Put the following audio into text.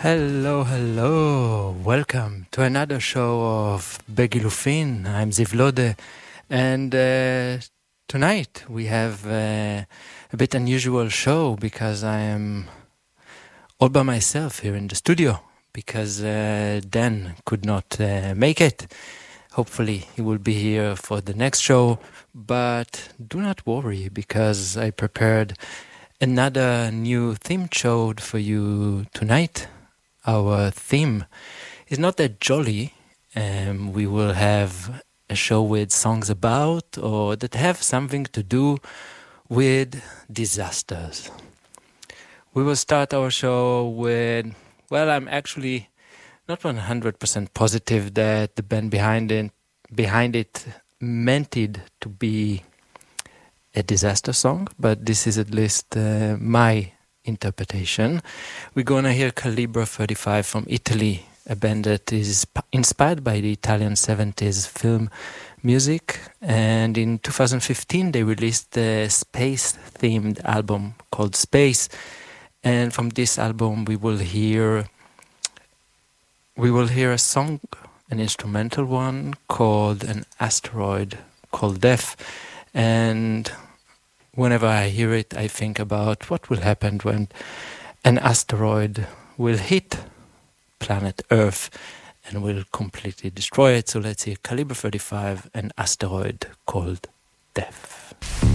Hello, hello. Welcome to another show of Begilufin. I'm Ziv Lode, and tonight we have a bit unusual show because I am all by myself here in the studio because Dan could not make it. Hopefully he will be here for the next show, but do not worry because I prepared another new theme show for you tonight. Our theme is not that jolly. We will have a show with songs about or that have something to do with disasters. We will start our show with, well, I'm actually not 100% positive that the band behind it meant it to be a disaster song, but this is at least my interpretation. We're gonna hear Calibra 35 from Italy, a band that is inspired by the Italian 70s film music, and in 2015 they released a space-themed album called Space, and from this album we will hear a song, an instrumental one called An Asteroid Called Death, and whenever I hear it, I think about what will happen when an asteroid will hit planet Earth and will completely destroy it. So let's hear Calibra 35, An Asteroid Called Death.